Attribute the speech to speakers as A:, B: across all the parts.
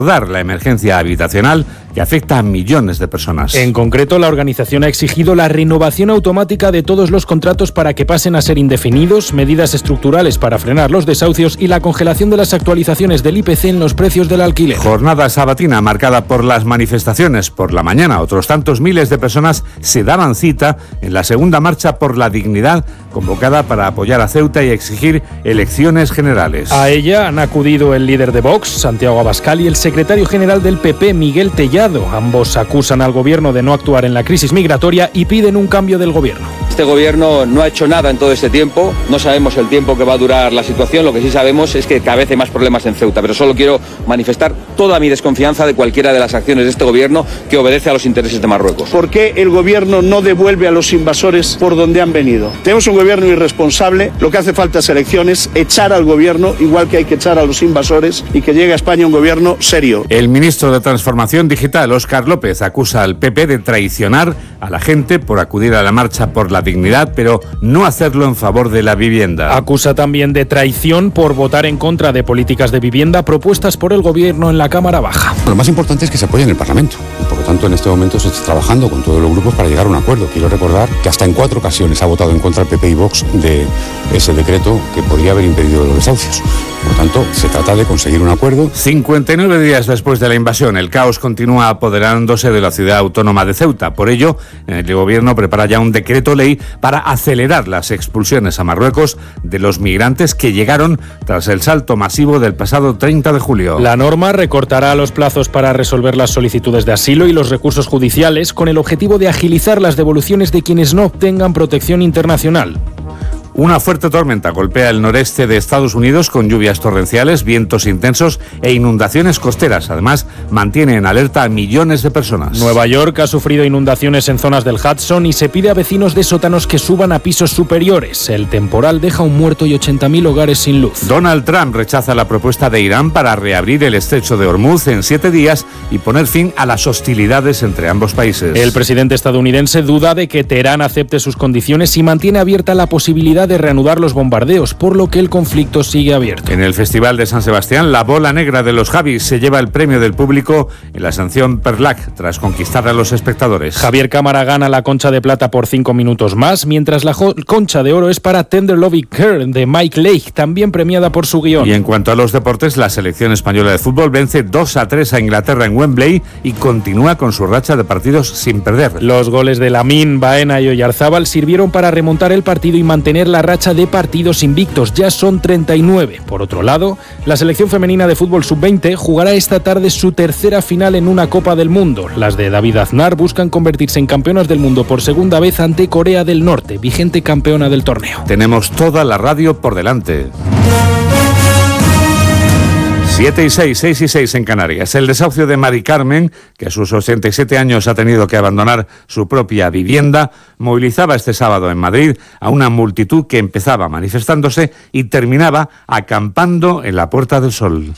A: Dar la emergencia habitacional que afecta a millones de personas.
B: En concreto, la organización ha exigido la renovación automática de todos los contratos para que pasen a ser indefinidos, medidas estructurales para frenar los desahucios y la congelación de las actualizaciones del IPC en los precios del alquiler.
A: Jornada sabatina marcada por las manifestaciones. Por la mañana, otros tantos miles de personas se daban cita en la segunda marcha por la dignidad, convocada para apoyar a Ceuta y exigir elecciones generales.
B: A ella han acudido el líder de Vox, Santiago Abascal, y el secretario general del PP, Miguel Tellado. Ambos acusan al gobierno de no actuar en la crisis migratoria y piden un cambio del gobierno.
C: Este gobierno no ha hecho nada en todo este tiempo, no sabemos el tiempo que va a durar la situación, lo que sí sabemos es que cada vez hay más problemas en Ceuta, pero solo quiero manifestar toda mi desconfianza de cualquiera de las acciones de este gobierno que obedece a los intereses de Marruecos.
D: ¿Por qué el gobierno no devuelve a los invasores por donde han venido? Tenemos un gobierno irresponsable, lo que hace falta es elecciones, echar al gobierno, igual que hay que echar a los invasores, y que llegue a España un gobierno serio.
A: El ministro de Transformación Digital, Óscar López, acusa al PP de traicionar a la gente por acudir a la marcha por la dignidad, pero no hacerlo en favor de la vivienda.
B: Acusa también de traición por votar en contra de políticas de vivienda propuestas por el gobierno en la Cámara Baja.
E: Lo más importante es que se apoye en el Parlamento y por lo tanto en este momento se está trabajando con todos los grupos para llegar a un acuerdo. Quiero recordar que hasta en 4 ocasiones ha votado en contra el PP y Vox de ese decreto que podría haber impedido los desahucios. Por lo tanto, se trata de conseguir un acuerdo.
A: 59 días después de la invasión, el caos continúa apoderándose de la ciudad autónoma de Ceuta. Por ello, el gobierno prepara ya un decreto ley para acelerar las expulsiones a Marruecos de los migrantes que llegaron tras el salto masivo del pasado 30 de julio.
B: La norma recortará los plazos para resolver las solicitudes de asilo y los recursos judiciales con el objetivo de agilizar las devoluciones de quienes no obtengan protección internacional.
A: Una fuerte tormenta golpea el noreste de Estados Unidos con lluvias torrenciales, vientos intensos e inundaciones costeras. Además, mantiene en alerta a millones de personas.
B: Nueva York ha sufrido inundaciones en zonas del Hudson y se pide a vecinos de sótanos que suban a pisos superiores. El temporal deja un muerto y 80.000 hogares sin luz.
A: Donald Trump rechaza la propuesta de Irán para reabrir el estrecho de Hormuz en 7 días y poner fin a las hostilidades entre ambos países.
B: El presidente estadounidense duda de que Teherán acepte sus condiciones y mantiene abierta la posibilidad de reanudar los bombardeos, por lo que el conflicto sigue abierto.
A: En el Festival de San Sebastián, la bola negra de los Javis se lleva el premio del público en la sanción Perlac, tras conquistar a los espectadores.
B: Javier Cámara gana la concha de plata por 5 minutos más, mientras la concha de oro es para Tender Loving Care de Mike Leigh, también premiada por su guión.
A: Y en cuanto a los deportes, la selección española de fútbol vence 2-3 a Inglaterra en Wembley y continúa con su racha de partidos sin perder.
B: Los goles de Lamine, Baena y Oyarzábal sirvieron para remontar el partido y mantener la racha de partidos invictos, ya son 39. Por otro lado, la selección femenina de fútbol sub-20 jugará esta tarde su tercera final en una Copa del Mundo. Las de David Aznar buscan convertirse en campeonas del mundo por segunda vez ante Corea del Norte, vigente campeona del torneo.
A: Tenemos toda la radio por delante. 7 y 6, 6 y 6 en Canarias. El desahucio de Mari Carmen, que a sus 87 años ha tenido que abandonar su propia vivienda, movilizaba este sábado en Madrid a una multitud que empezaba manifestándose y terminaba acampando en la Puerta del Sol.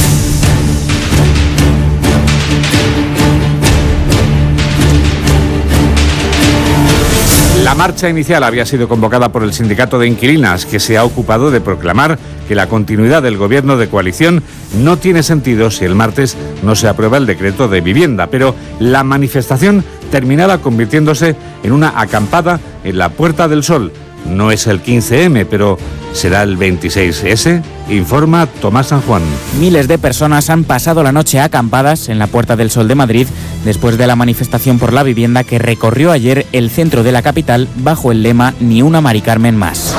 A: La marcha inicial había sido convocada por el sindicato de inquilinas, que se ha ocupado de proclamar que la continuidad del gobierno de coalición no tiene sentido si el martes no se aprueba el decreto de vivienda. Pero la manifestación terminaba convirtiéndose en una acampada en la Puerta del Sol. No es el 15M, pero será el 26S, informa Tomás San Juan.
F: Miles de personas han pasado la noche acampadas en la Puerta del Sol de Madrid después de la manifestación por la vivienda que recorrió ayer el centro de la capital bajo el lema Ni una Mari Carmen más.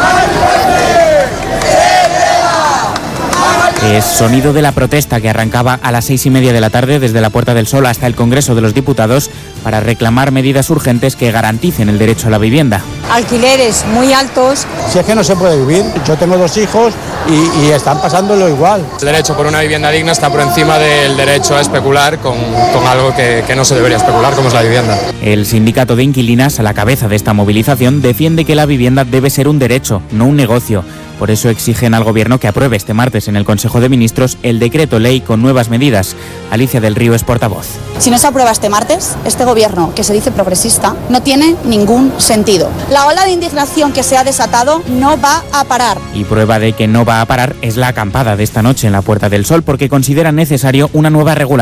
F: Es sonido de la protesta que arrancaba a las 6:30 de la tarde desde la Puerta del Sol hasta el Congreso de los Diputados para reclamar medidas urgentes que garanticen el derecho a la vivienda.
G: Alquileres muy altos.
H: Si es que no se puede vivir, yo tengo 2 hijos y están pasándolo igual.
I: El derecho por una vivienda digna está por encima del derecho a especular con algo que no se debería especular, como es la vivienda.
F: El sindicato de inquilinas, a la cabeza de esta movilización, defiende que la vivienda debe ser un derecho, no un negocio. Por eso exigen al Gobierno que apruebe este martes en el Consejo de Ministros el decreto ley con nuevas medidas. Alicia del Río es portavoz.
G: Si no se aprueba este martes, este Gobierno, que se dice progresista, no tiene ningún sentido. La ola de indignación que se ha desatado no va a parar.
F: Y prueba de que no va a parar es la acampada de esta noche en la Puerta del Sol, porque consideran necesario una nueva regulación